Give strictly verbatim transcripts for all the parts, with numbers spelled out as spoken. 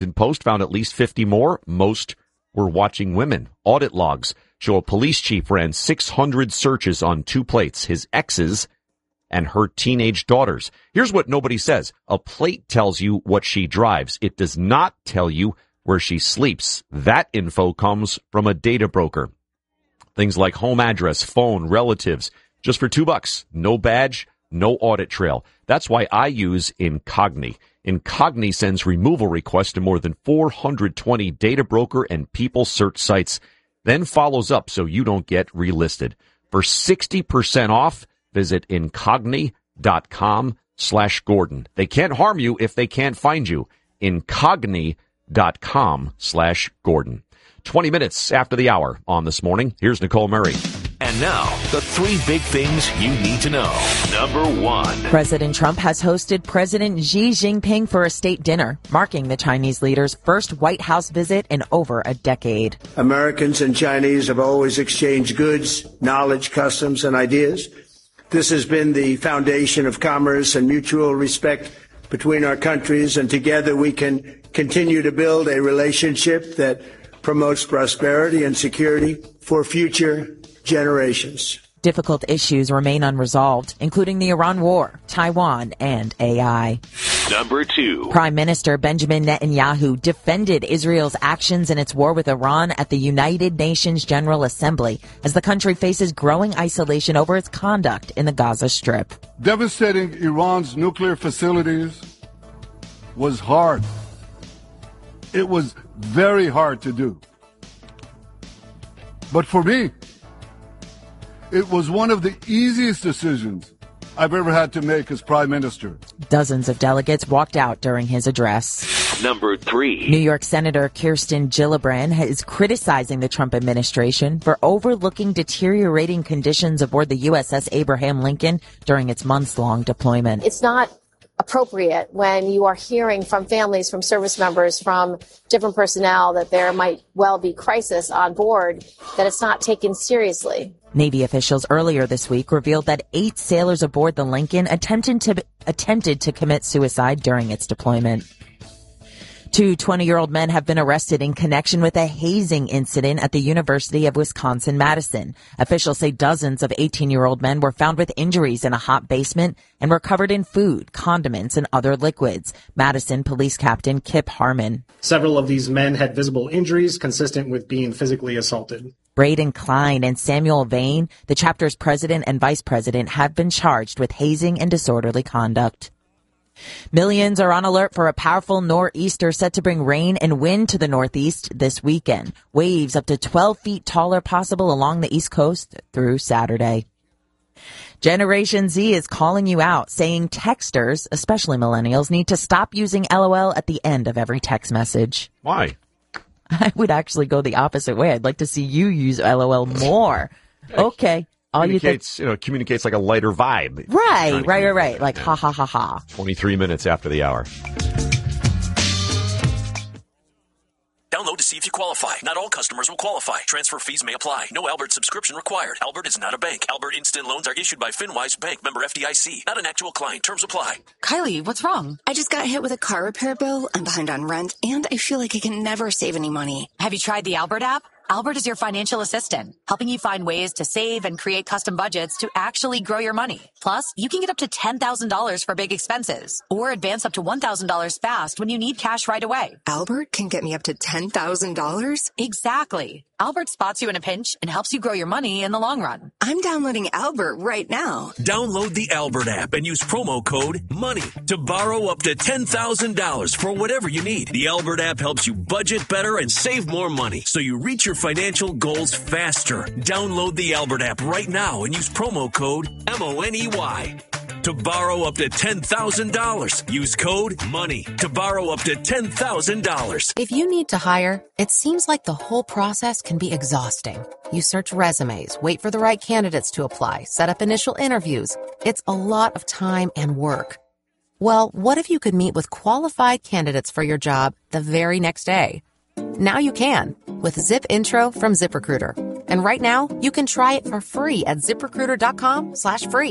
Washington Post found at least fifty more. Most were watching women. Audit logs show a police chief ran six hundred searches on two plates, his ex's and her teenage daughters. Here's what nobody says. A plate tells you what she drives. It does not tell you where she sleeps. That info comes from a data broker. Things like home address, phone, relatives, just for two bucks. No badge, no audit trail. That's why I use Incogni. Incogni sends removal requests to more than four hundred twenty data broker and people search sites, then follows up so you don't get relisted. For sixty percent off, visit Incogni.com slash Gordon. They can't harm you if they can't find you. Incogni.com slash Gordon. twenty minutes after the hour on This Morning. Here's Nicole Murray. And now, the three big things you need to know. Number one. President Trump has hosted President Xi Jinping for a state dinner, marking the Chinese leader's first White House visit in over a decade. Americans and Chinese have always exchanged goods, knowledge, customs, and ideas. This has been the foundation of commerce and mutual respect between our countries, and together we can continue to build a relationship that promotes prosperity and security for future generations. Difficult issues remain unresolved, including the Iran war, Taiwan, and A I. Number two. Prime Minister Benjamin Netanyahu defended Israel's actions in its war with Iran at the United Nations General Assembly as the country faces growing isolation over its conduct in the Gaza Strip. Devastating Iran's nuclear facilities was hard. It was very hard to do. But for me, it was one of the easiest decisions I've ever had to make as prime minister. Dozens of delegates walked out during his address. Number three. New York Senator Kirsten Gillibrand is criticizing the Trump administration for overlooking deteriorating conditions aboard the U S S Abraham Lincoln during its months-long deployment. It's not appropriate when you are hearing from families, from service members, from different personnel that there might well be crisis on board, that it's not taken seriously. Navy officials earlier this week revealed that eight sailors aboard the Lincoln attempted to, attempted to commit suicide during its deployment. Two twenty-year-old men have been arrested in connection with a hazing incident at the University of Wisconsin-Madison. Officials say dozens of eighteen-year-old men were found with injuries in a hot basement and were covered in food, condiments, and other liquids. Madison Police Captain Kip Harmon. Several of these men had visible injuries consistent with being physically assaulted. Braden Klein and Samuel Vane, the chapter's president and vice president, have been charged with hazing and disorderly conduct. Millions are on alert for a powerful nor'easter set to bring rain and wind to the Northeast this weekend. Waves up to twelve feet tall are possible along the East Coast through Saturday. Generation Z is calling you out, saying texters, especially millennials, need to stop using LOL at the end of every text message. Why? I would actually go the opposite way. I'd like to see you use LOL more. Okay. All communicates, you, th- you know, communicates like a lighter vibe. Right, right, right, right. Like, yeah. ha, ha, ha, ha. twenty-three minutes after the hour. Download to see if you qualify. Not all customers will qualify. Transfer fees may apply. No Albert subscription required. Albert is not a bank. Albert Instant Loans are issued by FinWise Bank, member F D I C. Not an actual client. Terms apply. Kylie, what's wrong? I just got hit with a car repair bill. I'm behind on rent, and I feel like I can never save any money. Have you tried the Albert app? Albert is your financial assistant, helping you find ways to save and create custom budgets to actually grow your money. Plus, you can get up to ten thousand dollars for big expenses or advance up to one thousand dollars fast when you need cash right away. Albert can get me up to ten thousand dollars? Exactly. Albert spots you in a pinch and helps you grow your money in the long run. I'm downloading Albert right now. Download the Albert app and use promo code MONEY to borrow up to ten thousand dollars for whatever you need. The Albert app helps you budget better and save more money so you reach your financial goals faster. Download the Albert app right now and use promo code M O N E Y to borrow up to ten thousand dollars. Use code MONEY to borrow up to ten thousand dollars. If you need to hire, it seems like the whole process can be exhausting. You search resumes, wait for the right candidates to apply, set up initial interviews. It's a lot of time and work. Well, what if you could meet with qualified candidates for your job the very next day? Now you can with Zip Intro from ZipRecruiter. And right now, you can try it for free at ZipRecruiter.com slash free.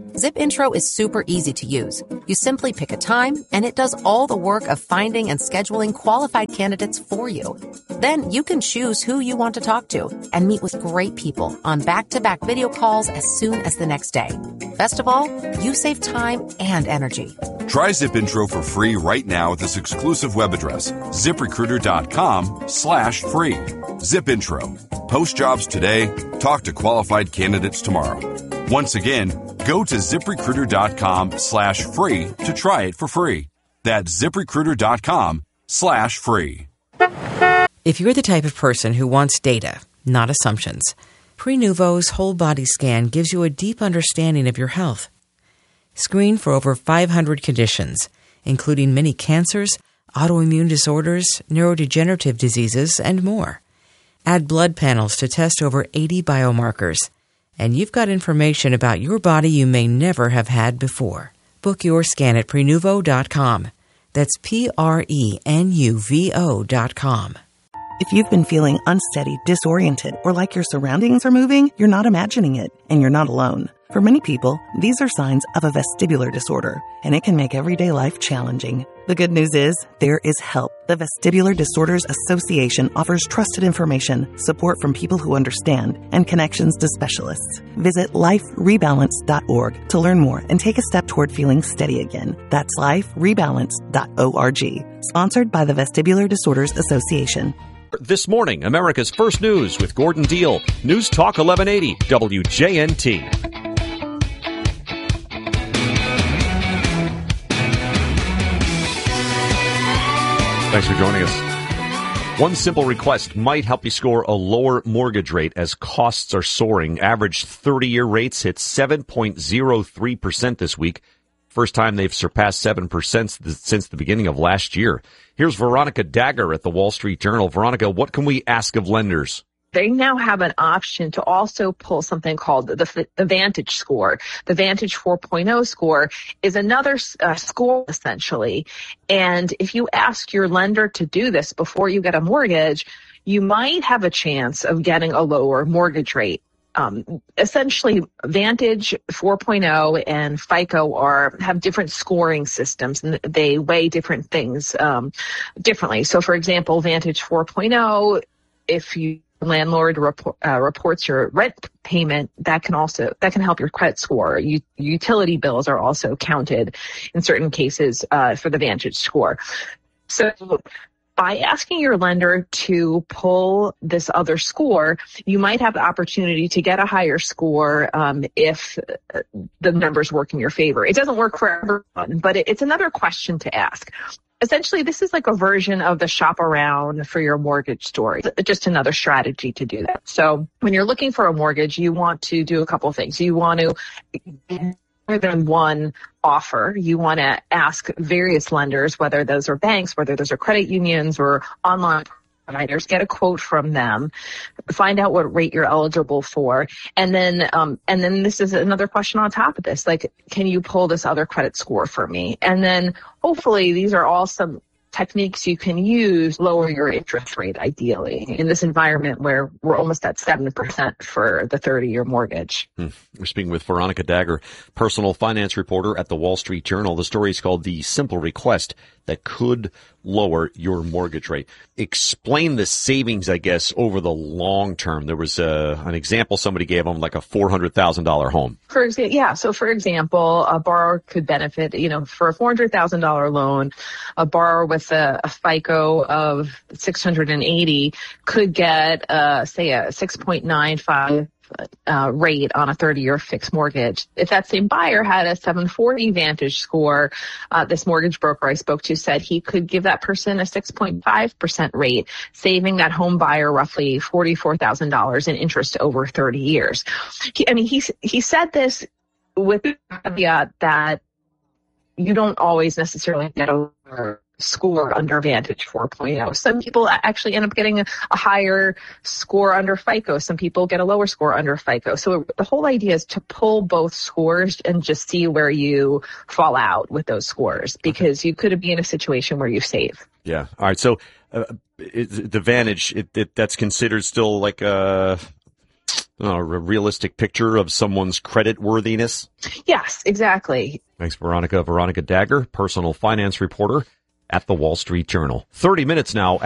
ZipIntro is super easy to use. You simply pick a time, and it does all the work of finding and scheduling qualified candidates for you. Then you can choose who you want to talk to and meet with great people on back-to-back video calls as soon as the next day. Best of all, you save time and energy. Try ZipIntro for free right now at this exclusive web address, ZipRecruiter.com slash free. ZipIntro. Post jobs today. Talk to qualified candidates tomorrow. Once again, go to ZipRecruiter.com slash free to try it for free. That's ZipRecruiter.com slash free. If you're the type of person who wants data, not assumptions, Prenuvo's whole body scan gives you a deep understanding of your health. Screen for over five hundred conditions, including many cancers, autoimmune disorders, neurodegenerative diseases, and more. Add blood panels to test over eighty biomarkers. And you've got information about your body you may never have had before. Book your scan at Prenuvo dot com. That's P R E N U V O dot com. If you've been feeling unsteady, disoriented, or like your surroundings are moving, you're not imagining it, and you're not alone. For many people, these are signs of a vestibular disorder, and it can make everyday life challenging. The good news is, there is help. The Vestibular Disorders Association offers trusted information, support from people who understand, and connections to specialists. Visit life rebalance dot org to learn more and take a step toward feeling steady again. That's life rebalance dot org. Sponsored by the Vestibular Disorders Association. This morning, America's First News with Gordon Deal. News Talk eleven eighty, W J N T. Thanks for joining us. One simple request might help you score a lower mortgage rate as costs are soaring. Average thirty-year rates hit seven point zero three percent this week. First time they've surpassed seven percent since the beginning of last year. Here's Veronica Dagher at the Wall Street Journal. Veronica, what can we ask of lenders? They now have an option to also pull something called the, the Vantage score. The Vantage four point oh score is another uh, score, essentially. And if you ask your lender to do this before you get a mortgage, you might have a chance of getting a lower mortgage rate. Um, essentially, Vantage four point oh and FICO are have different scoring systems, and they weigh different things um, differently. So, for example, Vantage four point oh, if you landlord report, uh, reports your rent payment, that can also that can help your credit score. U- utility bills are also counted in certain cases uh, for the Vantage score. So by asking your lender to pull this other score, you might have the opportunity to get a higher score um, if the numbers work in your favor. It doesn't work for everyone, but it, it's another question to ask. Essentially, this is like a version of the shop around for your mortgage story. Just another strategy to do that. So when you're looking for a mortgage, you want to do a couple of things. You want to get more than one offer. You want to ask various lenders, whether those are banks, whether those are credit unions or online providers, get a quote from them, find out what rate you're eligible for. And then, um, and then this is another question on top of this, like, can you pull this other credit score for me? And then hopefully these are all some techniques you can use, lower your interest rate, ideally, in this environment where we're almost at seven percent for the thirty-year mortgage. Hmm. We're speaking with Veronica Dagher, personal finance reporter at the Wall Street Journal. The story is called The Simple Request That Could Lower Your Mortgage Rate. Explain the savings, I guess, over the long term. There was a, an example somebody gave them, like a four hundred thousand dollars home. For example, yeah. So, for example, a borrower could benefit, you know, for a four hundred thousand dollars loan, a borrower with a, a FICO of six hundred eighty could get, uh, say, a six point nine five Uh, rate on a thirty-year fixed mortgage. If that same buyer had a seven forty Vantage score, uh, this mortgage broker I spoke to said he could give that person a six point five percent rate, saving that home buyer roughly forty-four thousand dollars in interest over thirty years. He, I mean, he, he said this with the caveat that you don't always necessarily get a score under Vantage four point oh. Some people actually end up getting a, a higher score under FICO. Some people get a lower score under FICO. So the whole idea is to pull both scores and just see where you fall out with those scores, because you could be in a situation where you save. Yeah. All right. So uh, it, the Vantage, it, it, that's considered still like a Uh, a realistic picture of someone's credit worthiness. Yes, exactly. Thanks, Veronica. Veronica Dagher, personal finance reporter at the Wall Street Journal. thirty minutes now.